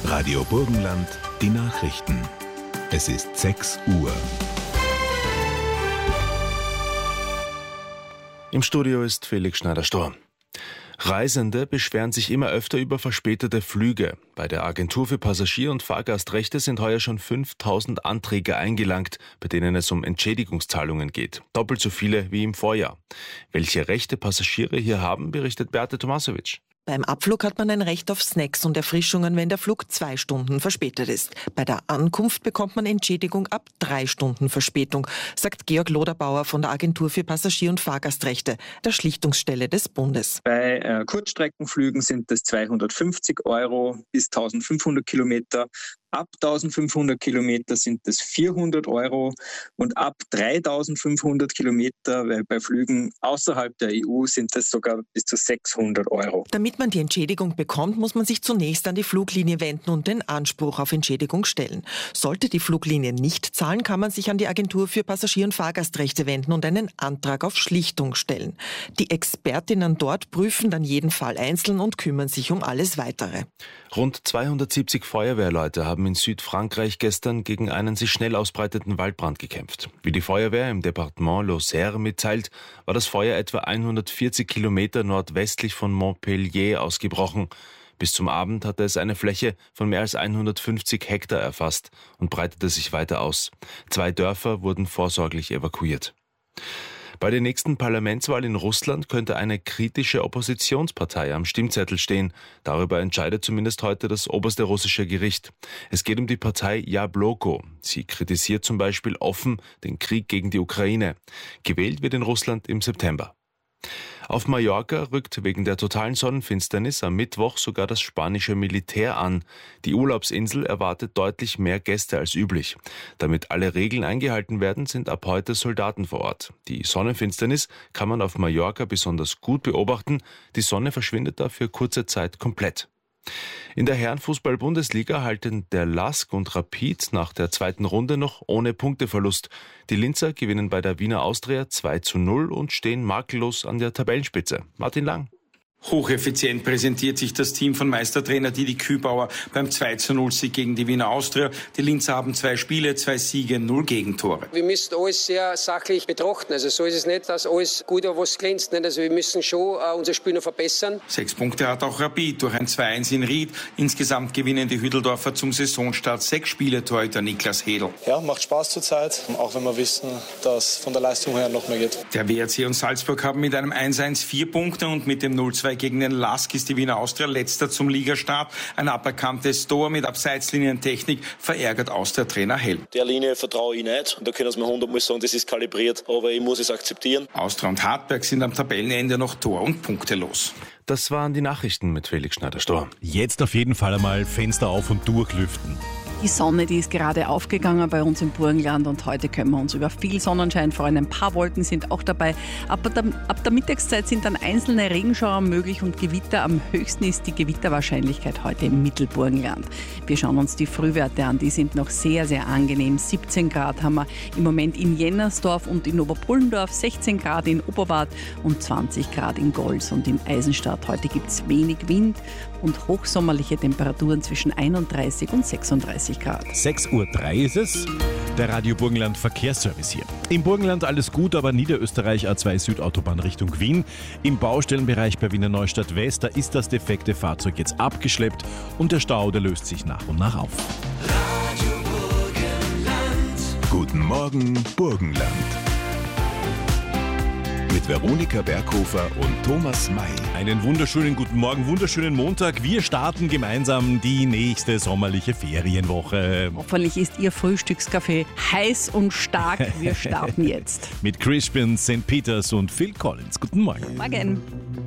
Radio Burgenland, die Nachrichten. Es ist 6 Uhr. Im Studio ist Felix Schneider-Storr. Reisende beschweren sich immer öfter über verspätete Flüge. Bei der Agentur für Passagier- und Fahrgastrechte sind heuer schon 5000 Anträge eingelangt, bei denen es um Entschädigungszahlungen geht. Doppelt so viele wie im Vorjahr. Welche Rechte Passagiere hier haben, berichtet Beate Tomasovic. Beim Abflug hat man ein Recht auf Snacks und Erfrischungen, wenn der Flug 2 Stunden verspätet ist. Bei der Ankunft bekommt man Entschädigung ab 3 Stunden Verspätung, sagt Georg Loderbauer von der Agentur für Passagier- und Fahrgastrechte, der Schlichtungsstelle des Bundes. Bei Kurzstreckenflügen sind das 250 € bis 1500 Kilometer. Ab 1500 Kilometer sind das 400 € und ab 3500 Kilometer, weil bei Flügen außerhalb der EU sind das sogar bis zu 600 €. Damit man die Entschädigung bekommt, muss man sich zunächst an die Fluglinie wenden und den Anspruch auf Entschädigung stellen. Sollte die Fluglinie nicht zahlen, kann man sich an die Agentur für Passagier- und Fahrgastrechte wenden und einen Antrag auf Schlichtung stellen. Die Expertinnen dort prüfen dann jeden Fall einzeln und kümmern sich um alles Weitere. Rund 270 Feuerwehrleute haben in Südfrankreich gestern gegen einen sich schnell ausbreitenden Waldbrand gekämpft. Wie die Feuerwehr im Departement Lozère mitteilt, war das Feuer etwa 140 Kilometer nordwestlich von Montpellier ausgebrochen. Bis zum Abend hatte es eine Fläche von mehr als 150 Hektar erfasst und breitete sich weiter aus. 2 Dörfer wurden vorsorglich evakuiert. Bei der nächsten Parlamentswahl in Russland könnte eine kritische Oppositionspartei am Stimmzettel stehen. Darüber entscheidet zumindest heute das oberste russische Gericht. Es geht um die Partei Jabloko. Sie kritisiert zum Beispiel offen den Krieg gegen die Ukraine. Gewählt wird in Russland im September. Auf Mallorca rückt wegen der totalen Sonnenfinsternis am Mittwoch sogar das spanische Militär an. Die Urlaubsinsel erwartet deutlich mehr Gäste als üblich. Damit alle Regeln eingehalten werden, sind ab heute Soldaten vor Ort. Die Sonnenfinsternis kann man auf Mallorca besonders gut beobachten. Die Sonne verschwindet da für kurze Zeit komplett. In der Herrenfußball-Bundesliga halten der LASK und Rapid nach der zweiten Runde noch ohne Punkteverlust. Die Linzer gewinnen bei der Wiener Austria 2:0 und stehen makellos an der Tabellenspitze. Martin Lang. Hocheffizient präsentiert sich das Team von Meistertrainer Didi Kübauer beim 2:0-Sieg gegen die Wiener Austria. Die Linzer haben 2 Spiele, 2 Siege, 0 Gegentore. Wir müssen alles sehr sachlich betrachten. Also so ist es nicht, dass alles gut oder was glänzt. Also wir müssen schon unser Spiel noch verbessern. 6 Punkte hat auch Rapid durch ein 2:1 in Ried. Insgesamt gewinnen die Hütteldorfer zum Saisonstart 6 Spiele. Torhüter Niklas Hedl. Ja, macht Spaß zurzeit, auch wenn wir wissen, dass von der Leistung her noch mehr geht. Der WRC und Salzburg haben mit einem 1:1 4 Punkte und mit dem 0:2 gegen den LASK ist die Wiener Austria letzter zum Ligastart. Ein aberkanntes Tor mit Abseitslinientechnik verärgert Austria-Trainer Hell. Der Linie vertraue ich nicht und da können wir 100-mal sagen, das ist kalibriert, aber ich muss es akzeptieren. Austria und Hartberg sind am Tabellenende noch tor- und punktelos. Das waren die Nachrichten mit Felix Schneider-Storr. Jetzt auf jeden Fall einmal Fenster auf und durchlüften. Die Sonne, die ist gerade aufgegangen bei uns im Burgenland und heute können wir uns über viel Sonnenschein freuen. Ein paar Wolken sind auch dabei. Ab der Mittagszeit sind dann einzelne Regenschauer möglich und Gewitter. Am höchsten ist die Gewitterwahrscheinlichkeit heute im Mittelburgenland. Wir schauen uns die Frühwerte an. Die sind noch sehr, sehr angenehm. 17 Grad haben wir im Moment in Jennersdorf und in Oberpullendorf, 16 Grad in Oberwart und 20 Grad in Gols und in Eisenstadt. Heute gibt es wenig Wind und hochsommerliche Temperaturen zwischen 31 und 36 Grad. 6:03 Uhr ist es. Der Radio Burgenland Verkehrsservice hier. Im Burgenland alles gut, aber Niederösterreich A2 Südautobahn Richtung Wien. Im Baustellenbereich bei Wiener Neustadt West, da ist das defekte Fahrzeug jetzt abgeschleppt und der Stau, der löst sich nach und nach auf. Radio Burgenland. Guten Morgen, Burgenland. Mit Veronika Berghofer und Thomas May. Einen wunderschönen guten Morgen, wunderschönen Montag. Wir starten gemeinsam die nächste sommerliche Ferienwoche. Hoffentlich ist Ihr Frühstückskaffee heiß und stark. Wir starten jetzt. Mit Crispin, St. Peters und Phil Collins. Guten Morgen. Morgen.